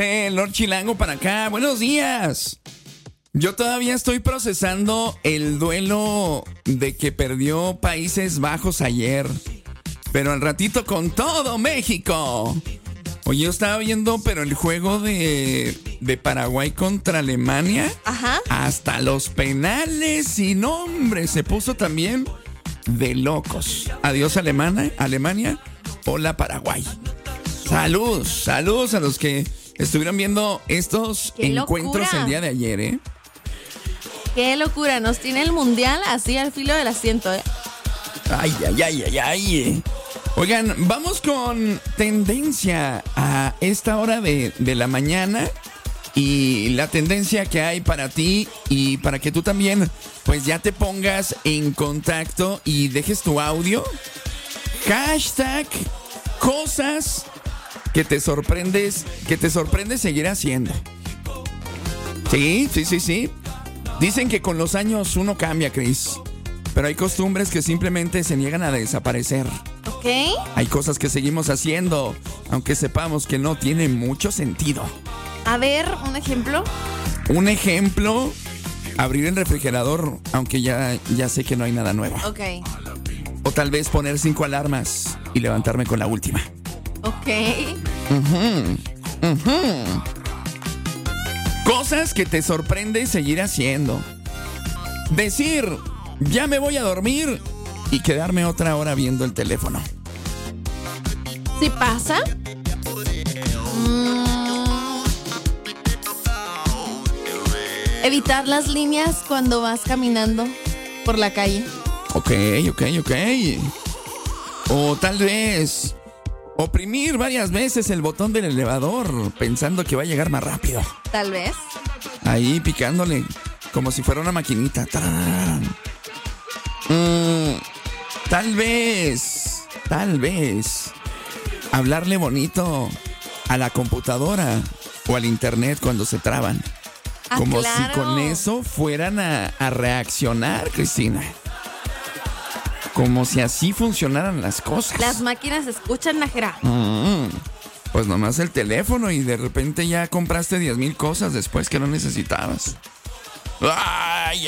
Lord Chilango para acá. Buenos días. Yo todavía estoy procesando el duelo de que perdió Países Bajos ayer. Pero al ratito con todo México. Oye, yo estaba viendo, pero el juego de Paraguay contra Alemania. Ajá. Hasta los penales y no, hombre, se puso también de locos. Adiós Alemania. Hola Paraguay. Saludos a los que estuvieron viendo estos encuentros el día de ayer, ¿eh? Qué locura, nos tiene el mundial así al filo del asiento, ¿eh? Ay. Oigan, vamos con tendencia a esta hora de la mañana y la tendencia que hay para ti y para que tú también pues ya te pongas en contacto y dejes tu audio. Hashtag cosas que te sorprende seguir haciendo. Sí. Dicen que con los años uno cambia, Chris. Pero hay costumbres que simplemente se niegan a desaparecer. Ok. Hay cosas que seguimos haciendo, aunque sepamos que no tiene mucho sentido. A ver, un ejemplo. Un ejemplo, abrir el refrigerador, aunque ya sé que no hay nada nuevo. Ok. O tal vez poner 5 alarmas y levantarme con la última. Ok. Cosas que te sorprende seguir haciendo. Decir, ya me voy a dormir y quedarme otra hora viendo el teléfono. ¿Sí pasa? Evitar las líneas cuando vas caminando por la calle. Ok. O tal vez oprimir varias veces el botón del elevador pensando que va a llegar más rápido. Tal vez. Ahí picándole como si fuera una maquinita. Tal vez hablarle bonito a la computadora o al internet cuando se traban. Como claro. si con eso fueran a reaccionar, Cristina. Como si así funcionaran las cosas. Las máquinas escuchan, Najera. Pues nomás el teléfono y de repente ya compraste 10,000 cosas después que no necesitabas. Ay.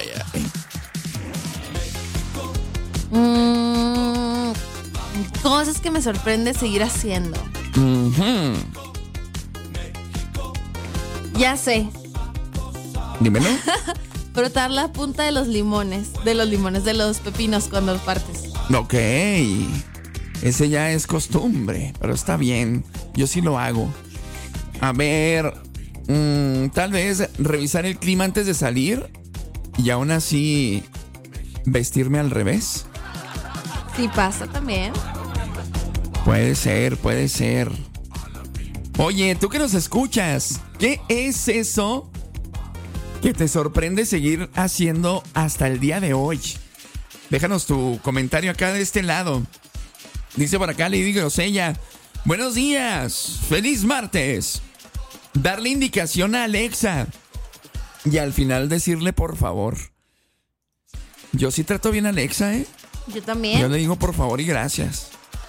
Cosas que me sorprende seguir haciendo. Ya sé. Dímelo. Frotar la punta de los pepinos cuando los partes. Ok. Ese ya es costumbre, pero está bien. Yo sí lo hago. A ver, tal vez revisar el clima antes de salir y aún así vestirme al revés. Sí pasa también. Puede ser. Oye, tú que nos escuchas, ¿qué es eso que te sorprende seguir haciendo hasta el día de hoy? Déjanos tu comentario acá de este lado. Dice por acá Lady Grosella: buenos días, feliz martes. Darle indicación a Alexa y al final decirle por favor. Yo sí trato bien a Alexa, ¿eh? Yo también. Yo le digo por favor y gracias.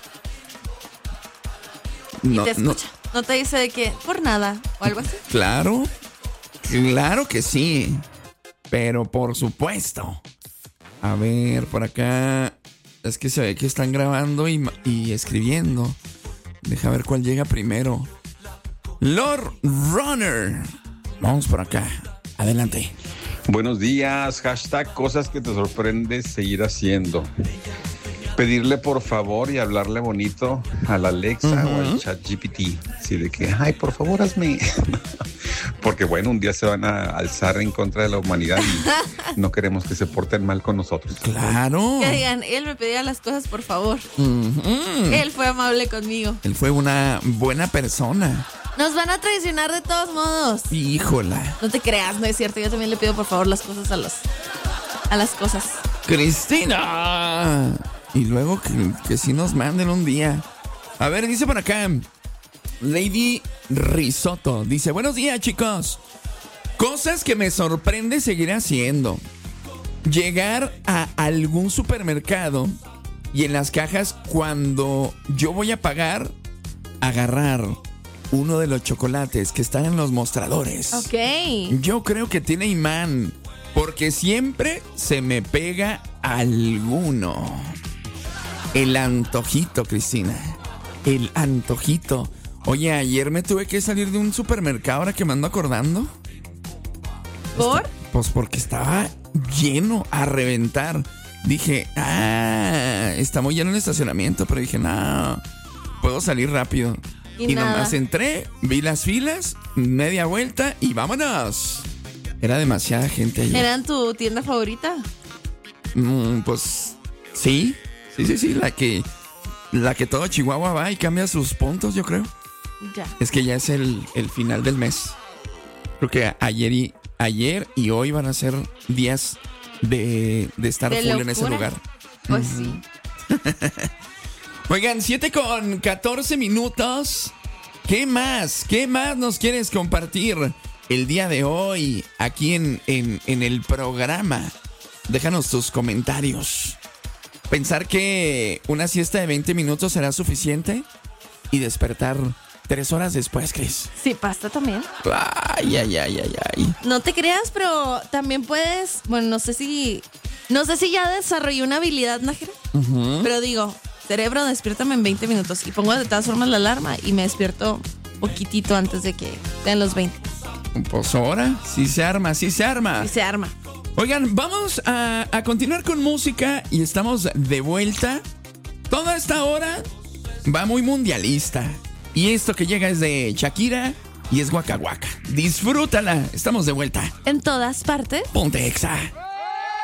Y te escucha. No te dice de que por nada o algo así. Claro que sí. Pero por supuesto. A ver, por acá. Es que se ve que están grabando y escribiendo. Deja ver cuál llega primero. Lord Runner. Vamos por acá. Adelante. Buenos días. Hashtag cosas que te sorprende seguir haciendo. Pedirle por favor y hablarle bonito a la Alexa o al ChatGPT. Así de que, ay, por favor, hazme. Porque bueno, un día se van a alzar en contra de la humanidad y no queremos que se porten mal con nosotros. Claro. Que digan, él me pedía las cosas por favor. Él fue amable conmigo. Él fue una buena persona. Nos van a traicionar de todos modos. Híjola. No te creas, no es cierto. Yo también le pido por favor las cosas a las cosas. Cristina. Y luego que sí nos manden un día. A ver, dice por acá Lady Risotto. Dice, buenos días, chicos. Cosas que me sorprende seguir haciendo. Llegar a algún supermercado y en las cajas cuando yo voy a pagar, agarrar uno de los chocolates que están en los mostradores. Ok. Yo creo que tiene imán, porque siempre se me pega alguno. El antojito, Cristina. El antojito. Oye, ayer me tuve que salir de un supermercado, ahora que me ando acordando. ¿Por? Pues porque estaba lleno a reventar. Dije, está muy lleno el estacionamiento, pero dije, no, puedo salir rápido. Y nomás entré, vi las filas, media vuelta y vámonos. Era demasiada gente allí. ¿Eran tu tienda favorita? Pues sí, la que todo Chihuahua va y cambia sus puntos, yo creo. Ya. Es que ya es el final del mes. Creo que ayer y hoy van a ser días de estar ¿De full locura? en ese lugar. Pues sí. Oigan, 7:14. ¿Qué más? ¿Qué más nos quieres compartir el día de hoy aquí en el programa? Déjanos tus comentarios. ¿Pensar que una siesta de 20 minutos será suficiente? Y despertar 3 horas después, Cris. Sí, pasta también. Ay. No te creas, pero también puedes, bueno, no sé si ya desarrollé una habilidad, Nájera, pero digo, cerebro, despiértame en 20 minutos y pongo de todas formas la alarma y me despierto poquitito antes de que den los 20. Pues ahora, sí se arma. Y se arma. Oigan, vamos a continuar con música y estamos de vuelta. Toda esta hora va muy mundialista. Y esto que llega es de Shakira y es Waka Waka. Disfrútala, estamos de vuelta. En todas partes. Ponte Exa.